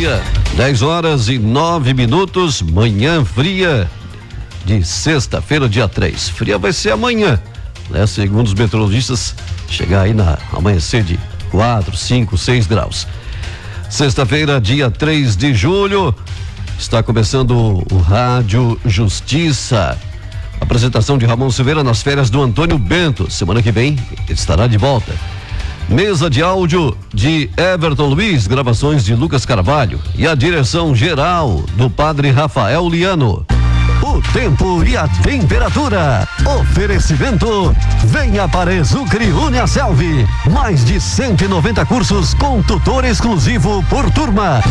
dia, 10h09, manhã fria de sexta-feira, dia 3. Fria vai ser amanhã, né? Segundo os meteorologistas, chegar aí na amanhecer de 4, 5, 6 graus. Sexta-feira, dia 3 de julho, está começando o Rádio Justiça. Apresentação de Ramon Silveira nas férias do Antônio Bento. Semana que vem ele estará de volta. Mesa de áudio de Everton Luiz, gravações de Lucas Carvalho e a direção geral do Padre Rafael Liano. O tempo e a temperatura. Oferecimento. Venha para Exucre Uniaselv. Mais de 190 cursos com tutor exclusivo por turma.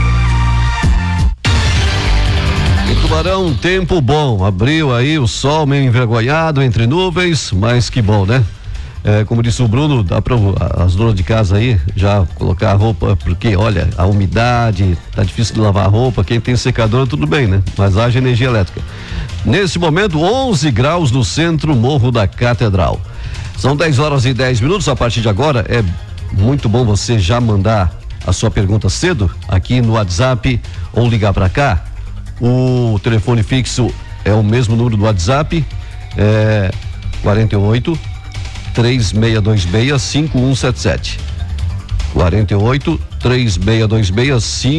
Em Tubarão, tempo bom. Abriu aí o sol meio envergonhado entre nuvens, mas que bom, né? Como disse o Bruno, dá para as donas de casa aí já colocar a roupa, porque olha, a umidade, tá difícil de lavar a roupa, quem tem secador tudo bem, né? Mas haja energia elétrica. Nesse momento, 11 graus no centro, Morro da Catedral. São 10h10, a partir de agora é muito bom você já mandar a sua pergunta cedo aqui no WhatsApp ou ligar para cá. O telefone fixo é o mesmo número do WhatsApp, 48 3626 5177. 48 3626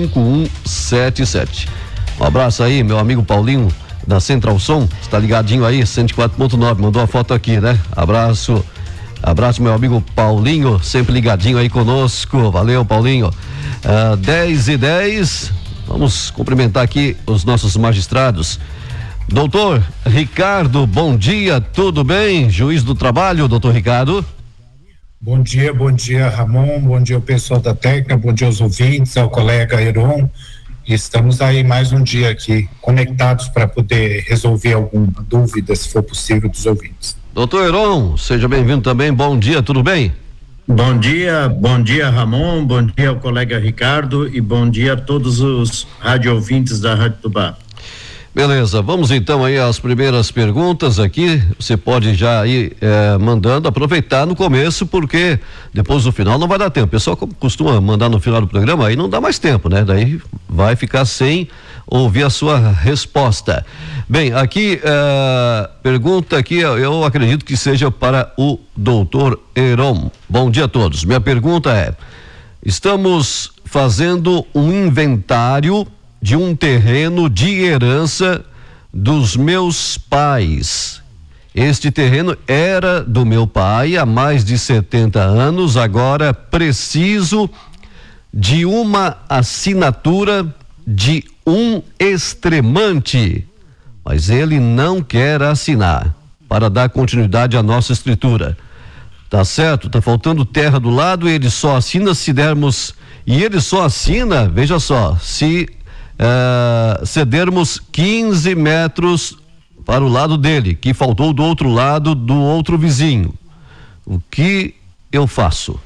5177. Um abraço aí, meu amigo Paulinho da Central Som, está ligadinho aí, 104.9, mandou a foto aqui, né? Abraço, meu amigo Paulinho, sempre ligadinho aí conosco, valeu, Paulinho. 10h10, vamos cumprimentar aqui os nossos magistrados. Doutor Ricardo, bom dia, tudo bem? Juiz do trabalho, doutor Ricardo. Bom dia, Ramon, bom dia ao pessoal da técnica, bom dia aos ouvintes, ao colega Heron. Estamos aí mais um dia aqui, conectados para poder resolver alguma dúvida, se for possível, dos ouvintes. Doutor Heron, seja bem-vindo também, bom dia, tudo bem? Bom dia Ramon, bom dia ao colega Ricardo e bom dia a todos os rádio ouvintes da Rádio Tubá. Beleza, vamos então aí às primeiras perguntas aqui, você pode já ir mandando, aproveitar no começo, porque depois do final não vai dar tempo, o pessoal costuma mandar no final do programa, aí não dá mais tempo, né? Daí vai ficar sem ouvir a sua resposta. Bem, aqui, pergunta aqui, eu acredito que seja para o doutor Heron. Bom dia a todos, minha pergunta é, estamos fazendo um inventário de um terreno de herança dos meus pais. Este terreno era do meu pai há mais de 70 anos, agora preciso de uma assinatura de um extremante, mas ele não quer assinar para dar continuidade à nossa escritura. Tá certo? Tá faltando terra do lado, ele só assina se dermos, e ele só assina, veja só, se cedermos 15 metros para o lado dele, que faltou do outro lado do outro vizinho. O que eu faço?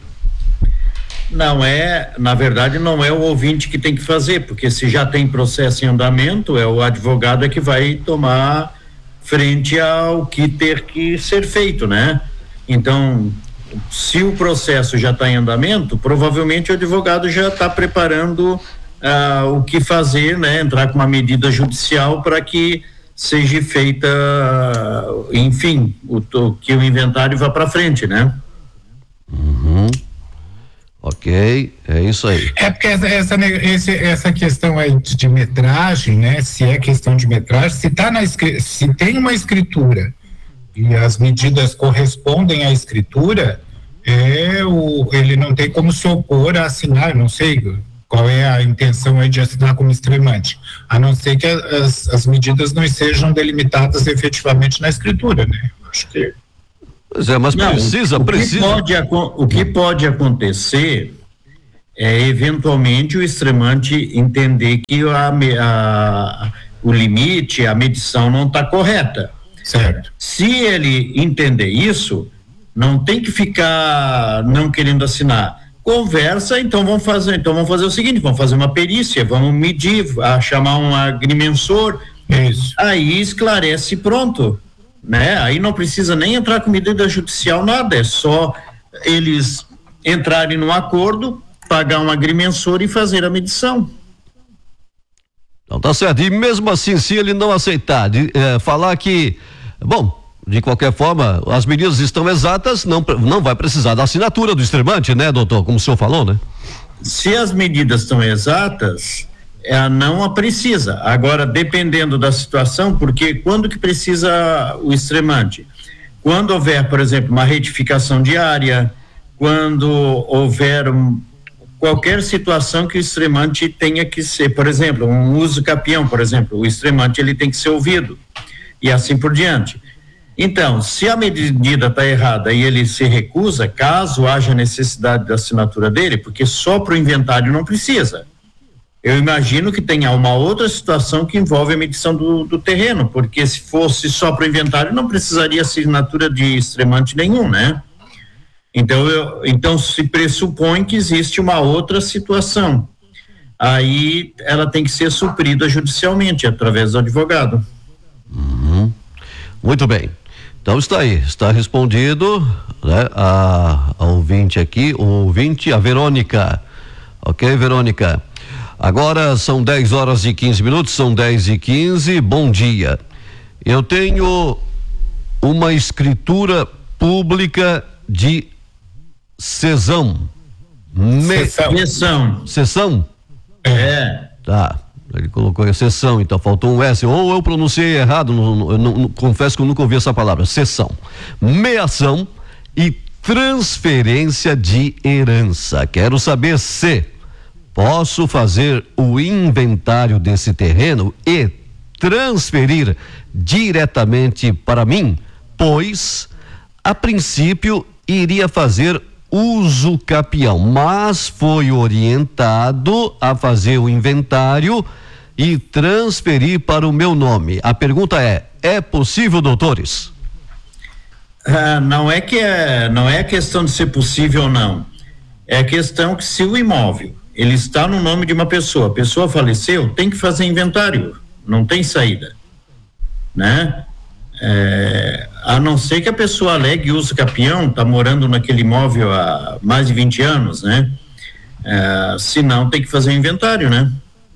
Na verdade não é o ouvinte que tem que fazer, porque se já tem processo em andamento, é o advogado que vai tomar frente ao que ter que ser feito, né? Então, se o processo já está em andamento, provavelmente o advogado já está preparando o que fazer, né? Entrar com uma medida judicial para que seja feita, enfim, que o inventário vá para frente, né? Ok, é isso aí. É porque essa questão aí de metragem, né? Se é questão de metragem, se tem uma escritura e as medidas correspondem à escritura, ele não tem como se opor a assinar, não sei qual é a intenção aí de assinar como extremante, a não ser que as medidas não sejam delimitadas efetivamente na escritura, né? Acho que... Pois é, mas precisa. O que pode acontecer é, eventualmente, o extremante entender que o limite, a medição não está correta. Certo. Se ele entender isso, não tem que ficar não querendo assinar. Conversa, então vamos fazer o seguinte, vamos fazer uma perícia, vamos medir, chamar um agrimensor, isso. Aí esclarece, pronto, né? Aí não precisa nem entrar com medida judicial, nada, é só eles entrarem no acordo, pagar um agrimensor e fazer a medição. Então tá certo. E mesmo assim, se ele não aceitar, falar que, bom, de qualquer forma, as medidas estão exatas, não vai precisar da assinatura do extremante, né, doutor? Como o senhor falou, né? Se as medidas estão exatas, não a precisa. Agora, dependendo da situação, porque quando que precisa o extremante? Quando houver, por exemplo, uma retificação diária, quando houver qualquer situação que o extremante tenha que ser, por exemplo, um uso capião, por exemplo, o extremante ele tem que ser ouvido e assim por diante. Então, se a medida está errada e ele se recusa, caso haja necessidade da assinatura dele, porque só para o inventário não precisa. Eu imagino que tenha uma outra situação que envolve a medição do terreno, porque se fosse só para o inventário não precisaria assinatura de extremante nenhum, né? Então se pressupõe que existe uma outra situação. Aí ela tem que ser suprida judicialmente através do advogado. Muito bem. Então está aí, está respondido, né, a ouvinte aqui, a Verônica. Ok, Verônica? Agora são 10h15, são 10h15, bom dia. Eu tenho uma escritura pública de cessão. Cessão? É. Tá. Ele colocou a cessão, então faltou um S, ou eu pronunciei errado, confesso que eu nunca ouvi essa palavra, cessão, meação e transferência de herança. Quero saber se posso fazer o inventário desse terreno e transferir diretamente para mim, pois a princípio iria fazer uso capião, mas foi orientado a fazer o inventário e transferir para o meu nome. A pergunta é possível, doutores? Não é questão de ser possível ou não. É questão que se o imóvel ele está no nome de uma pessoa, a pessoa faleceu, tem que fazer inventário, não tem saída, né? A não ser que a pessoa alegue uso capião, está morando naquele imóvel há mais de 20 anos, né? Se não, tem que fazer inventário, né?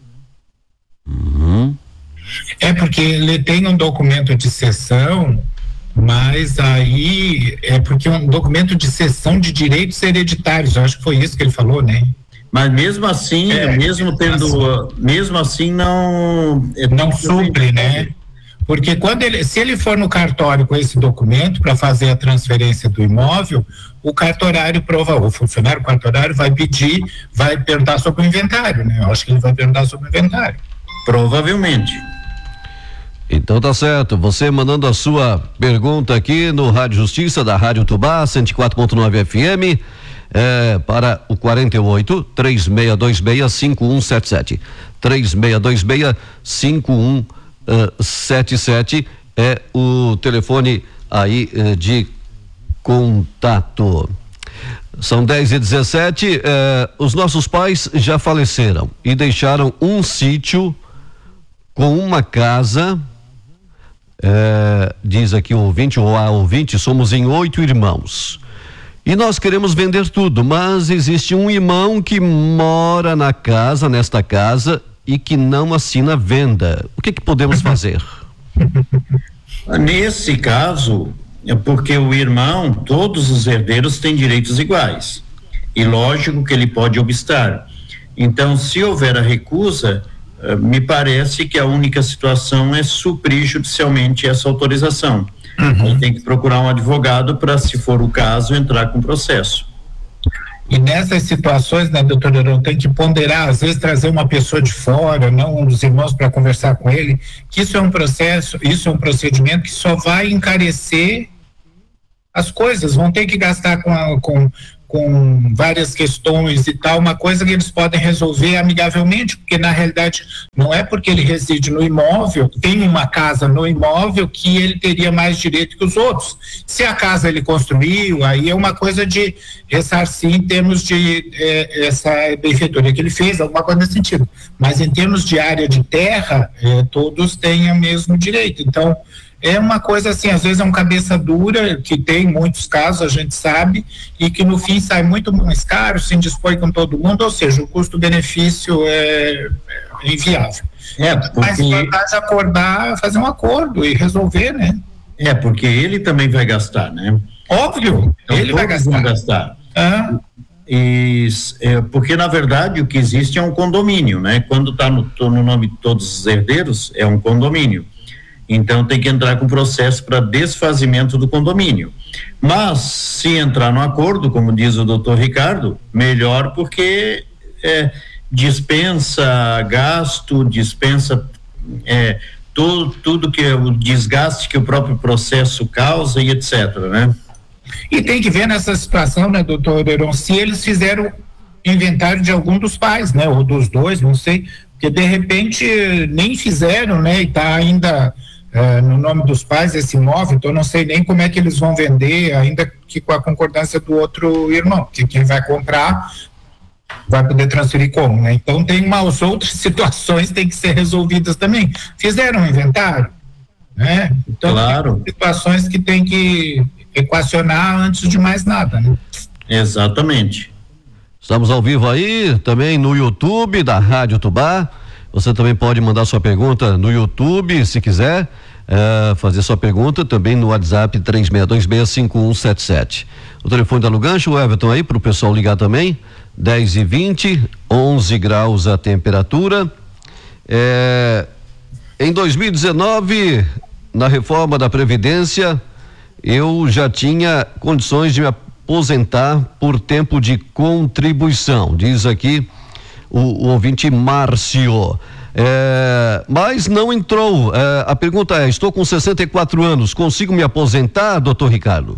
Porque ele tem um documento de cessão, mas aí é porque é um documento de cessão de direitos hereditários, eu acho que foi isso que ele falou, né? Mas mesmo assim, mesmo assim não supre, né? Porque se ele for no cartório com esse documento para fazer a transferência do imóvel, o cartorário o funcionário cartorário vai perguntar sobre o inventário, né? Eu acho que ele vai perguntar sobre o inventário. Provavelmente. Então tá certo, você mandando a sua pergunta aqui no Rádio Justiça da Rádio Tubá, 104.9 FM, para o 48 3626 5177. 3626 5177 é o telefone aí de contato. São 10h17, os nossos pais já faleceram e deixaram um sítio com uma casa, diz aqui o ouvinte ou a ouvinte, somos em 8 irmãos. E nós queremos vender tudo, mas existe um irmão que mora nesta casa e que não assina venda. O que podemos fazer? Nesse caso, é porque o irmão, todos os herdeiros têm direitos iguais. E lógico que ele pode obstar. Então, se houver a recusa, me parece que a única situação é suprir judicialmente essa autorização. Ele tem que procurar um advogado para, se for o caso, entrar com processo. E nessas situações, né, doutor Heron, tem que ponderar, às vezes trazer uma pessoa de fora, não um dos irmãos, para conversar com ele, que isso é um procedimento que só vai encarecer as coisas, vão ter que gastar com várias questões e tal, uma coisa que eles podem resolver amigavelmente, porque na realidade não é porque ele reside no imóvel, tem uma casa no imóvel, que ele teria mais direito que os outros. Se a casa ele construiu, aí é uma coisa de ressarcir em termos de essa benfeitoria que ele fez, alguma coisa nesse sentido. Mas em termos de área de terra, todos têm o mesmo direito. Então, é uma coisa assim, às vezes é um cabeça dura, que tem muitos casos, a gente sabe, e que no fim sai muito mais caro, se indispõe com todo mundo, ou seja, o custo-benefício é inviável. Porque... Mas vantagem acordar, fazer um acordo e resolver, né? Porque ele também vai gastar, né? Óbvio, Então, ele vai gastar. Vão gastar. Ah. Porque na verdade o que existe é um condomínio, né? Quando está no nome de todos os herdeiros, é um condomínio. Então tem que entrar com processo para desfazimento do condomínio. Mas se entrar no acordo, como diz o doutor Ricardo, melhor, porque dispensa gasto, dispensa tudo que é o desgaste que o próprio processo causa e etc, né? E tem que ver nessa situação, né, doutor Heron, se eles fizeram inventário de algum dos pais, né, ou dos dois, não sei, porque de repente nem fizeram, né, e está ainda no nome dos pais esse imóvel, então não sei nem como é que eles vão vender, ainda que com a concordância do outro irmão, que quem vai comprar vai poder transferir como, né? Então tem umas outras situações que tem que ser resolvidas também. Fizeram um inventário, né? Então claro. Tem situações que tem que equacionar antes de mais nada, né? Exatamente. Estamos ao vivo aí, também no YouTube da Rádio Tubá. Você também pode mandar sua pergunta no YouTube, se quiser, fazer sua pergunta também no WhatsApp 36265177. O telefone tá no gancho, o Everton aí, para o pessoal ligar também, 10h20, 11 graus a temperatura. Em 2019, na reforma da Previdência, eu já tinha condições de me aposentar por tempo de contribuição, diz aqui o ouvinte Márcio. Mas não entrou. A pergunta é: estou com 64 anos, consigo me aposentar, doutor Ricardo?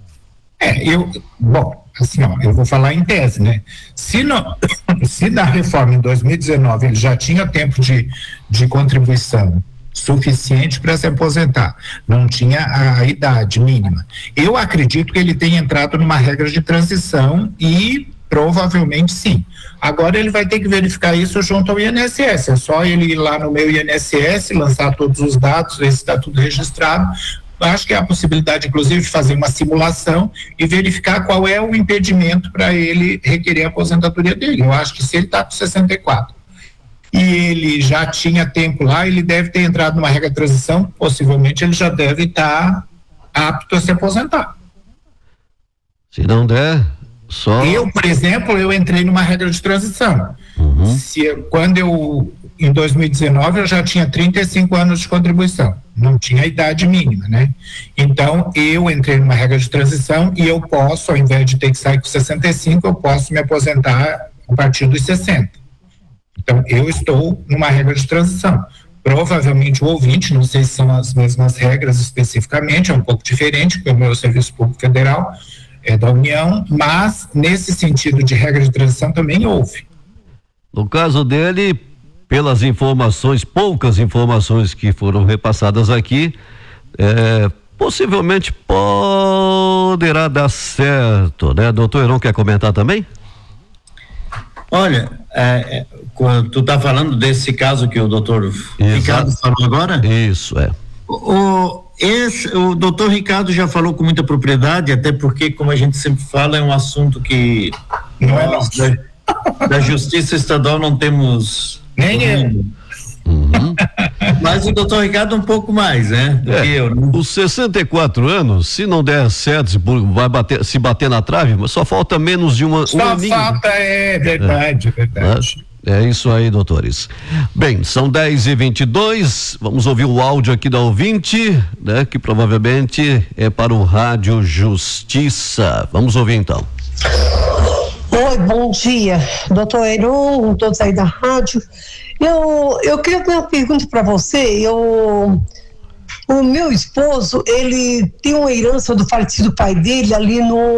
Bom, assim, eu vou falar em tese, né? Se da reforma em 2019 ele já tinha tempo de contribuição suficiente para se aposentar, não tinha a idade mínima, eu acredito que ele tenha entrado numa regra de transição e provavelmente sim. Agora ele vai ter que verificar isso junto ao INSS, é só ele ir lá no meu INSS, lançar todos os dados, ver se está tudo registrado. Acho que há a possibilidade, inclusive, de fazer uma simulação e verificar qual é o impedimento para ele requerer a aposentadoria dele. Eu acho que se ele está com 64 e ele já tinha tempo lá, ele deve ter entrado numa regra de transição, possivelmente ele já deve estar apto a se aposentar. Se não der, só... Eu, por exemplo, eu entrei numa regra de transição. Em 2019, eu já tinha 35 anos de contribuição, não tinha idade mínima, né? Então, eu entrei numa regra de transição e eu posso, ao invés de ter que sair com 65, eu posso me aposentar a partir dos 60. Então, eu estou numa regra de transição. Provavelmente o ouvinte, não sei se são as mesmas regras especificamente, é um pouco diferente, porque o meu Serviço Público Federal é da União, mas nesse sentido de regra de transição também houve. No caso dele, pelas informações, poucas informações que foram repassadas aqui, possivelmente poderá dar certo, né? Doutor Heron quer comentar também? Olha, quando tu tá falando desse caso que o doutor Ricardo falou agora? Isso, O doutor Ricardo já falou com muita propriedade, até porque, como a gente sempre fala, é um assunto que não é nosso. Da Justiça Estadual não temos nem eu. Mas o doutor Ricardo um pouco mais, né? Do que eu, né? Os 64 anos, se não der certo, se bater na trave, mas só falta menos de uma. Só falta, verdade. É isso aí, doutores. Bem, são 10h22, vamos ouvir o áudio aqui da ouvinte, né? Que provavelmente é para o Rádio Justiça. Vamos ouvir então. Oi, bom dia, doutor Heron, todos aí da rádio. Eu queria fazer uma pergunta para você. O meu esposo, ele tem uma herança do falecido pai dele ali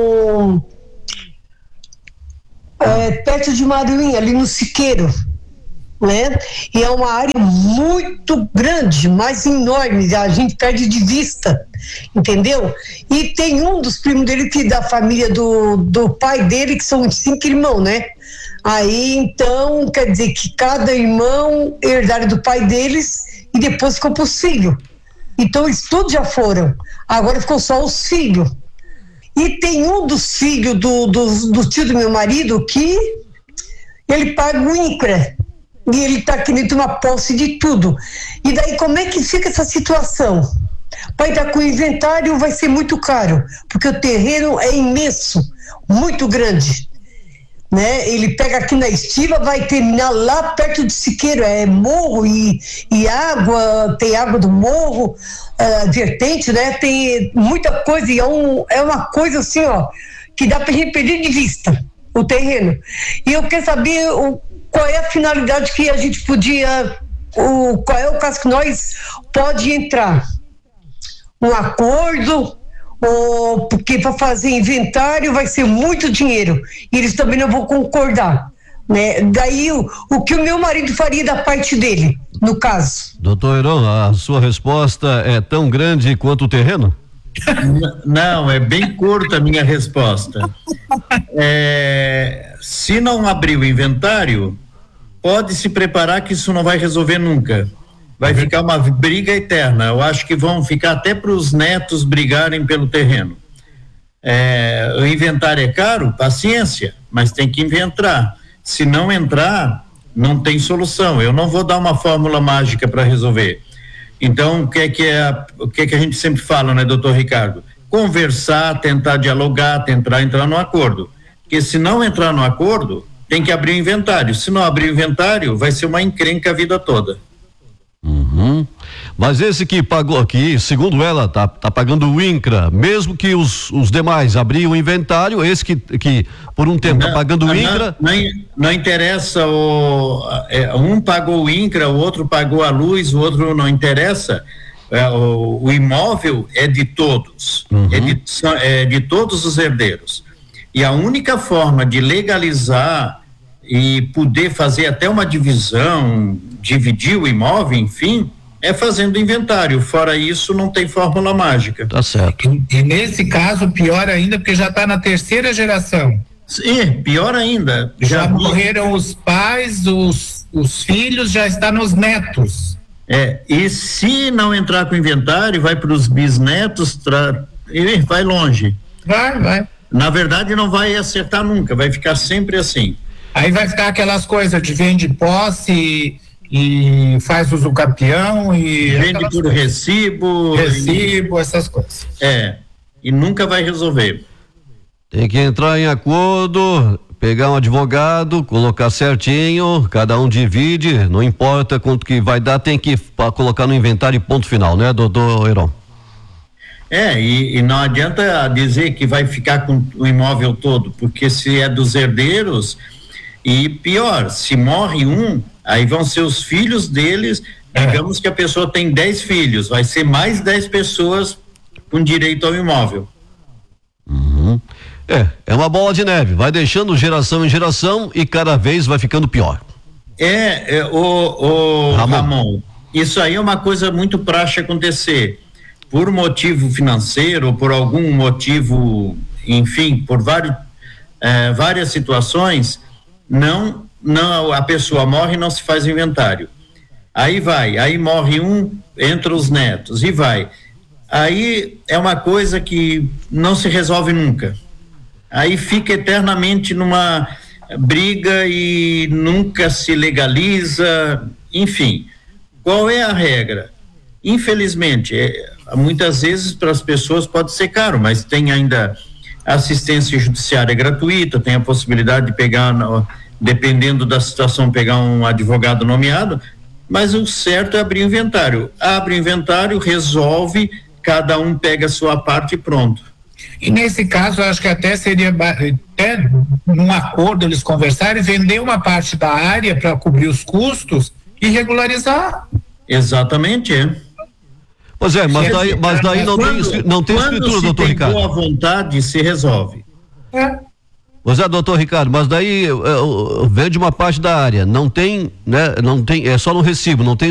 perto de Maruim, ali no Siqueiro, né? E é uma área muito grande, mas enorme, a gente perde de vista, entendeu? E tem um dos primos dele que da família do pai dele, que são 5 irmãos, né? Aí, então, quer dizer que cada irmão herdaram do pai deles e depois ficou para os filhos. Então, eles todos já foram. Agora ficou só os filhos. E tem um dos filhos do tio do meu marido que ele paga o INCRA. E ele está querendo tomar posse de tudo. E daí como é que fica essa situação? Para entrar com o inventário vai ser muito caro, porque o terreno é imenso, muito grande. Né? Ele pega aqui na Estiva, vai terminar lá perto de Siqueiro, é morro e água, tem água do morro, vertente, né? Tem muita coisa e é uma coisa assim, ó, que dá pra gente perder de vista o terreno. E eu quero saber qual é a finalidade que a gente podia, qual é o caso que nós pode entrar. Um acordo, ou porque para fazer inventário vai ser muito dinheiro e eles também não vão concordar, né? Daí o que o meu marido faria da parte dele, no caso. Doutor Heron, a sua resposta é tão grande quanto o terreno? Não, é bem curta a minha resposta. Se não abrir o inventário, pode se preparar que isso não vai resolver nunca. Vai ficar uma briga eterna. Eu acho que vão ficar até para os netos brigarem pelo terreno. O inventário é caro? Paciência, mas tem que inventar. Se não entrar, não tem solução. Eu não vou dar uma fórmula mágica para resolver. Então, o que é que a gente sempre fala, né, doutor Ricardo? Conversar, tentar dialogar, tentar entrar no acordo. Porque se não entrar no acordo, tem que abrir o inventário. Se não abrir o inventário, vai ser uma encrenca a vida toda. Uhum. Mas esse que pagou aqui, segundo ela, tá pagando o INCRA, mesmo que os demais abriam o inventário, esse que por um tempo tá pagando o INCRA. Não interessa, um pagou o INCRA, o outro pagou a luz, o outro não interessa. O imóvel é de todos, é de todos os herdeiros. E a única forma de legalizar e poder fazer até uma divisão, dividir o imóvel, enfim, é fazendo inventário. Fora isso, não tem fórmula mágica. Tá certo. E nesse caso, pior ainda, porque já está na terceira geração. Sim, pior ainda. Já morreram os pais, os filhos, já está nos netos. E se não entrar com inventário, vai para os bisnetos, e vai longe. Vai. Na verdade, não vai acertar nunca, vai ficar sempre assim. Aí vai ficar aquelas coisas de vende posse e faz uso campeão e vende por recibo, essas coisas. E nunca vai resolver. Tem que entrar em acordo, pegar um advogado, colocar certinho, cada um divide, não importa quanto que vai dar, tem que colocar no inventário e ponto final, né, doutor Heron? E não adianta dizer que vai ficar com o imóvel todo, porque se é dos herdeiros, e pior, se morre um, aí vão ser os filhos deles, digamos que a pessoa tem 10 filhos, vai ser mais 10 pessoas com direito ao imóvel. Uhum. É uma bola de neve, vai deixando geração em geração e cada vez vai ficando pior. Ramon, isso aí é uma coisa muito praxe acontecer. Por motivo financeiro, por algum motivo, enfim, por várias situações, não, a pessoa morre e não se faz inventário. Aí morre um, entra os netos e vai. Aí é uma coisa que não se resolve nunca. Aí fica eternamente numa briga e nunca se legaliza, enfim. Qual é a regra? Infelizmente, muitas vezes para as pessoas pode ser caro, mas tem ainda assistência judiciária gratuita, tem a possibilidade de pegar, dependendo da situação, pegar um advogado nomeado, mas o certo é abrir o inventário. Abre o inventário, resolve, cada um pega a sua parte e pronto. E nesse caso, eu acho que até seria, num acordo, eles conversarem, vender uma parte da área para cobrir os custos e regularizar. Exatamente, Pois mas daí não tem escritura, doutor Ricardo. Quando se tem boa vontade, se resolve. Pois é, doutor Ricardo, mas daí vende uma parte da área, não tem, né? Não tem, é só no recibo, não tem